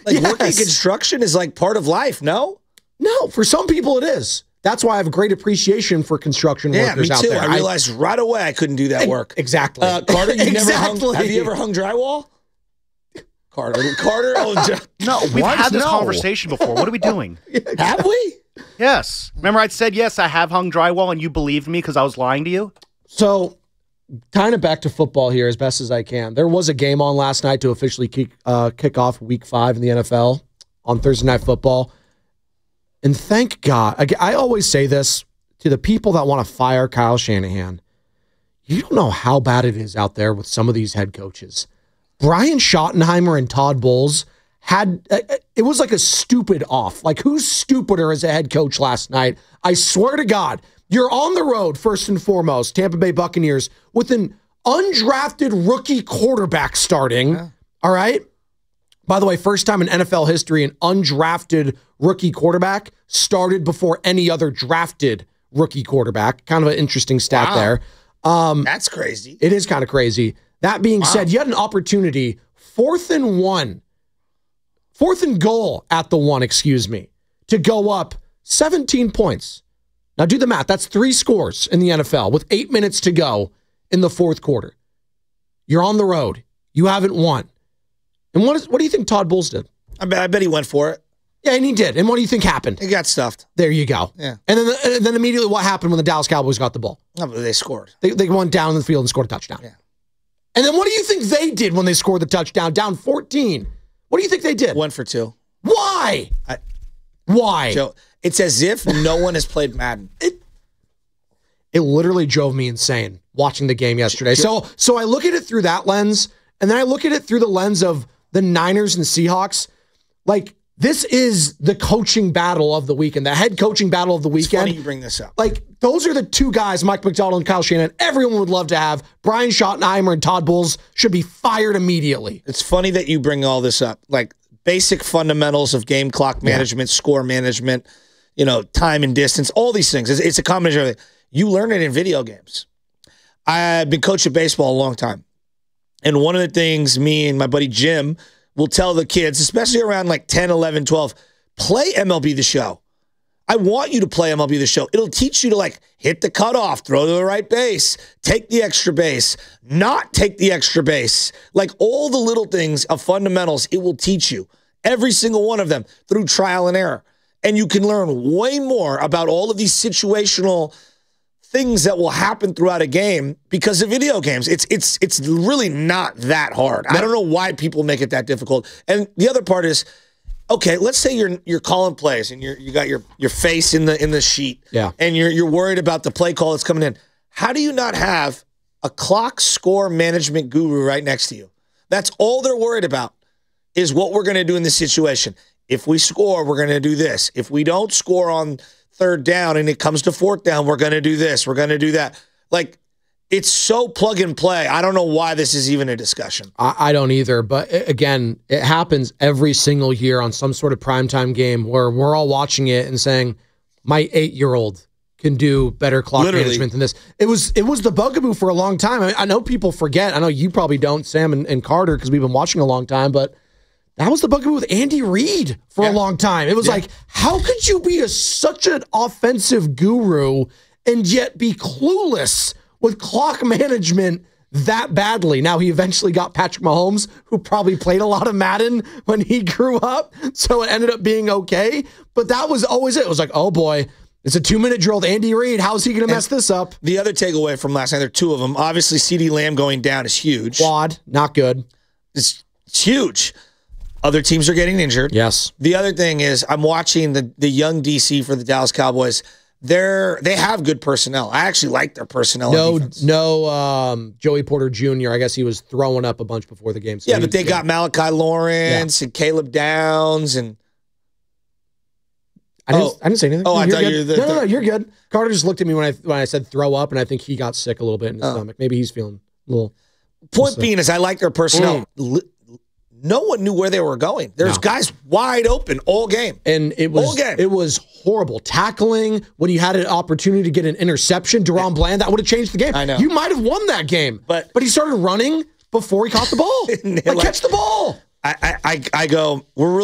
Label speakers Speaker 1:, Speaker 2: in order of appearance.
Speaker 1: Like working construction is like part of life, no?
Speaker 2: No, for some people it is. That's why I have great appreciation for construction workers out there.
Speaker 1: I realized right away I couldn't do that work.
Speaker 2: Exactly.
Speaker 1: Carter, have you ever hung drywall? Carter.
Speaker 3: No, we've had this conversation before. What are we doing?
Speaker 1: Have we?
Speaker 3: Yes. Remember I said, yes, I have hung drywall, and you believed me because I was lying to you?
Speaker 2: So, kind of back to football here as best as I can. There was a game on last night to officially kick off Week 5 in the NFL on Thursday Night Football. And thank God, I always say this to the people that want to fire Kyle Shanahan. You don't know how bad it is out there with some of these head coaches. Brian Schottenheimer and Todd Bowles had, it was like a stupid off. Like, who's stupider as a head coach last night? I swear to God, you're on the road, first and foremost, Tampa Bay Buccaneers, with an undrafted rookie quarterback starting, all right? By the way, first time in NFL history, an undrafted rookie quarterback started before any other drafted rookie quarterback. Kind of an interesting stat there.
Speaker 1: That's crazy.
Speaker 2: It is kind of crazy. That being said, you had an opportunity, 4th and goal at the 1, to go up 17 points. Now do the math. That's 3 scores in the NFL with 8 minutes to go in the 4th quarter. You're on the road. You haven't won. And what do you think Todd Bowles did?
Speaker 1: I bet he went for it.
Speaker 2: Yeah, and he did. And what do you think happened?
Speaker 1: He got stuffed.
Speaker 2: There you go.
Speaker 1: Yeah.
Speaker 2: And then immediately what happened when the Dallas Cowboys got the ball?
Speaker 1: No, but they scored.
Speaker 2: They went down the field and scored a touchdown.
Speaker 1: Yeah.
Speaker 2: And then what do you think they did when they scored the touchdown, down 14? What do you think they did?
Speaker 1: 1 for 2.
Speaker 2: Why? Why?
Speaker 1: Joe, it's as if no one has played Madden.
Speaker 2: It literally drove me insane watching the game yesterday. So I look at it through that lens, and then I look at it through the lens of the Niners and Seahawks. Like, this is the coaching battle of the weekend, the head coaching battle of the weekend.
Speaker 1: It's funny you bring this up.
Speaker 2: Like, those are the 2 guys, Mike McDonald and Kyle Shanahan, everyone would love to have. Brian Schottenheimer and Todd Bowles should be fired immediately.
Speaker 1: It's funny that you bring all this up. Like, basic fundamentals of game clock management, score management, time and distance, all these things. It's a combination of everything. You learn it in video games. I've been coaching baseball a long time. And one of the things me and my buddy Jim will tell the kids, especially around like 10, 11, 12, play MLB The Show. I want you to play MLB The Show. It'll teach you to like hit the cutoff, throw to the right base, take the extra base, not take the extra base. Like all the little things of fundamentals, it will teach you. Every single one of them through trial and error. And you can learn way more about all of these situational things that will happen throughout a game because of video games. It's really not that hard. I don't know why people make it that difficult. And the other part is, okay, let's say you're calling plays and you got your face in the sheet.
Speaker 2: Yeah.
Speaker 1: And you're worried about the play call that's coming in. How do you not have a clock score management guru right next to you? That's all they're worried about is what we're going to do in this situation. If we score, we're going to do this. If we don't score on 3rd down and it comes to 4th down, we're going to do this. We're going to do that. Like, it's so plug and play. I don't know why this is even a discussion.
Speaker 2: I don't either. But again, it happens every single year on some sort of primetime game where we're all watching it and saying, my 8-year-old can do better clock management than this. It was the bugaboo for a long time. I know people forget. I know you probably don't, Sam and Carter, because we've been watching a long time, but that was the bugaboo with Andy Reid for a long time. It was like, how could you be such an offensive guru and yet be clueless with clock management that badly? Now, he eventually got Patrick Mahomes, who probably played a lot of Madden when he grew up, so it ended up being okay. But that was always it. It was like, oh boy, it's a 2-minute drill with Andy Reid. How's he going to mess this up?
Speaker 1: The other takeaway from last night, there are 2 of them. Obviously, CeeDee Lamb going down is huge.
Speaker 2: Quad, not good.
Speaker 1: It's huge. Other teams are getting injured.
Speaker 2: Yes.
Speaker 1: The other thing is I'm watching the young DC for the Dallas Cowboys. They have good personnel. I actually like their personnel.
Speaker 2: No, Joey Porter Jr. I guess he was throwing up a bunch before the game. So
Speaker 1: but they got Malachi Lawrence and Caleb Downs and.
Speaker 2: I didn't say anything.
Speaker 1: Oh, I thought
Speaker 2: good.
Speaker 1: you were
Speaker 2: No, you're good. Carter just looked at me when I said throw up, and I think he got sick a little bit in his stomach. Maybe he's feeling a little.
Speaker 1: Point being is I like their personnel. No one knew where they were going. There's guys wide open all game.
Speaker 2: And it was horrible. Tackling, when you had an opportunity to get an interception, Deron Bland, that would have changed the game.
Speaker 1: I know.
Speaker 2: You might have won that game. But he started running before he caught the ball. Catch the ball.
Speaker 1: I go, we're really